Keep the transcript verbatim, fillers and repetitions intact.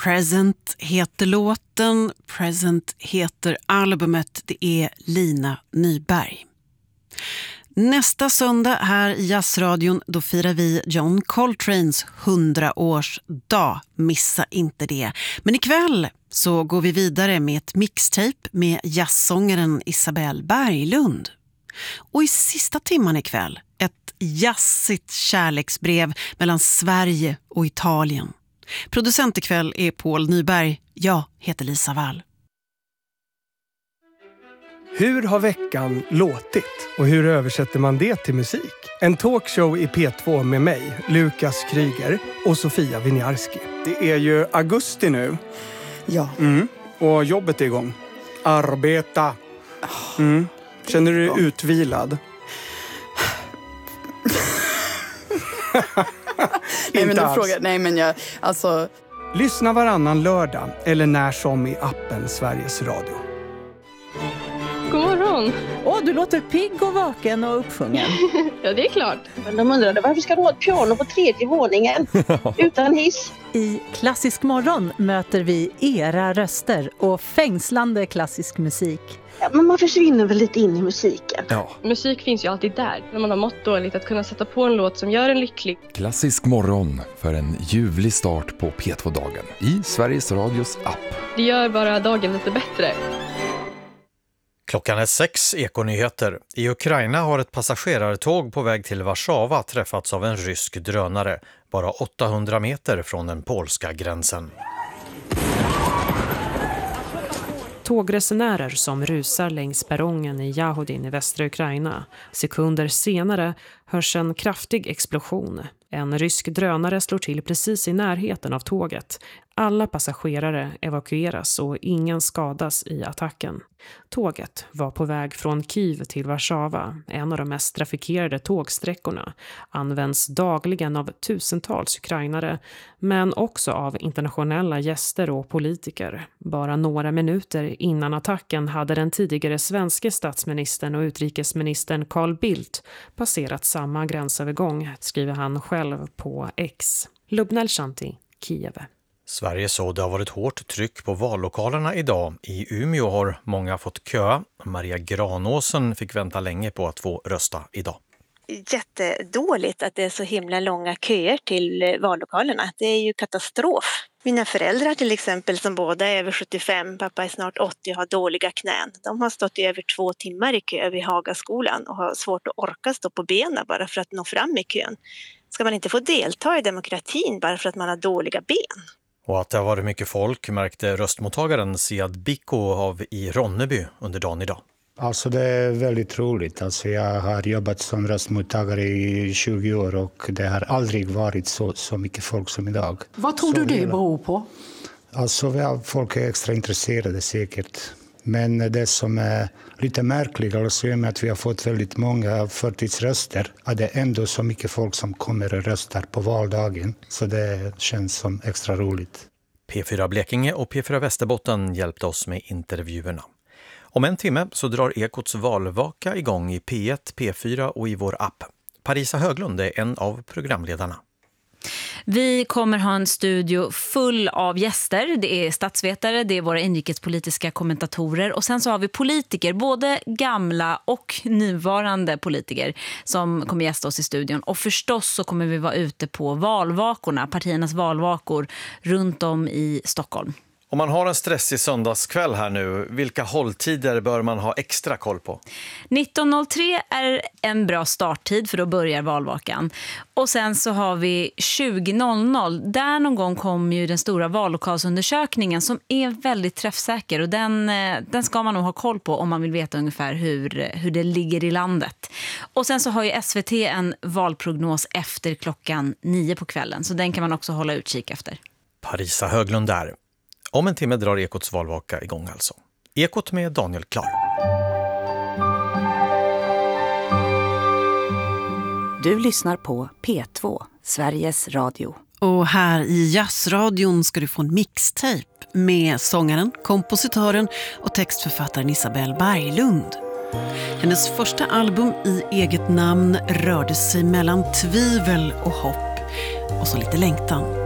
Present heter låten, Present heter albumet, det är Lina Nyberg. Nästa söndag här i Jazzradion, då firar vi John Coltranes hundraårsdag. Missa inte det. Men ikväll så går vi vidare med ett mixtape med jazzsångaren Isabelle Berglund. Och i sista timman ikväll, ett jazzigt kärleksbrev mellan Sverige och Italien. Producent ikväll är Paul Nyberg. Jag heter Lisa Wall. Hur har veckan låtit och hur översätter man det till musik? En talkshow i P två med mig, Lukas Kryger och Sofia Winiarski. Det är ju augusti nu. Ja. Mm. Och jobbet är igång. Arbeta. Mm. Känner du dig utvilad? nej, men du alls. frågar, nej men jag, alltså... Lyssna varannan lördag eller när som i appen Sveriges Radio. God morgon. Åh, du låter pigg och vaken och uppsjungen. Ja, det är klart. Men de undrade varför ska du ha ett piano på tredje våningen utan hiss? I Klassisk morgon möter vi era röster och fängslande klassisk musik. Ja, men man försvinner väl lite in i musiken. Ja. Musik finns ju alltid där. När man har mått dåligt, att kunna sätta på en låt som gör en lycklig. Klassisk morgon för en ljuvlig start på P två-dagen i Sveriges Radios app. Det gör bara dagen lite bättre. Klockan är sex, Ekonyheter. I Ukraina har ett passagerartåg på väg till Warszawa träffats av en rysk drönare, bara åttahundra meter från den polska gränsen. Tågresenärer som rusar längs perrongen i Jahodin i västra Ukraina. Sekunder senare hörs en kraftig explosion. En rysk drönare slår till precis i närheten av tåget. Alla passagerare evakueras och ingen skadas i attacken. Tåget var på väg från Kiev till Warszawa, en av de mest trafikerade tågsträckorna. Används dagligen av tusentals ukrainare, men också av internationella gäster och politiker. Bara några minuter innan attacken hade den tidigare svenska statsministern och utrikesministern Carl Bildt passerat samma gränsövergång, skriver han själv på X. Lubnel Shanti, Kiev. Sverige så det har varit hårt tryck på vallokalerna idag. I Umeå har många fått köa. Maria Granåsen fick vänta länge på att få rösta idag. Jättedåligt att det är så himla långa köer till vallokalerna. Det är ju katastrof. Mina föräldrar till exempel, som båda är över sjuttiofem, pappa är snart åttio och har dåliga knän. De har stått i över två timmar i kö vid Hagaskolan och har svårt att orka stå på benen bara för att nå fram i kön. Ska man inte få delta i demokratin bara för att man har dåliga ben? Och att det har varit mycket folk märkte röstmottagaren Siad Biko av i Ronneby under dagen idag. Alltså det är väldigt roligt. Alltså jag har jobbat som röstmottagare i tjugo år och det har aldrig varit så, så mycket folk som idag. Vad tror så du det hela... beror på? Alltså ja, folk är extra intresserade säkert. Men det som är lite märkligt alltså är med att vi har fått väldigt många förtidsröster. Att det är ändå så mycket folk som kommer och röstar på valdagen. Så det känns som extra roligt. P fyra Blekinge och P fyra Västerbotten hjälpte oss med intervjuerna. Om en timme så drar Ekots valvaka igång i P ett, P fyra och i vår app. Parisa Höglund är en av programledarna. Vi kommer ha en studio full av gäster. Det är statsvetare, det är våra inrikespolitiska kommentatorer och sen så har vi politiker, både gamla och nuvarande politiker som kommer gästa oss i studion. Och förstås så kommer vi vara ute på valvakorna, partiernas valvakor runt om i Stockholm. Om man har en stressig söndagskväll här nu, vilka hålltider bör man ha extra koll på? nitton noll tre är en bra starttid för då börjar valvakan. Och sen så har vi tjugo noll noll. Där någon gång kommer ju den stora vallokalsundersökningen som är väldigt träffsäker. Och den, den ska man nog ha koll på om man vill veta ungefär hur, hur det ligger i landet. Och sen så har ju S V T en valprognos efter klockan nio på kvällen. Så den kan man också hålla utkik efter. Parisa Höglund där. Om en timme drar Ekots valvaka igång alltså. Ekot med Daniel Klar. Du lyssnar på P två, Sveriges Radio. Och här i Jazzradion ska du få en mixtape med sångaren, kompositören och textförfattaren Isabelle Berglund. Hennes första album i eget namn rörde sig mellan tvivel och hopp och så lite längtan.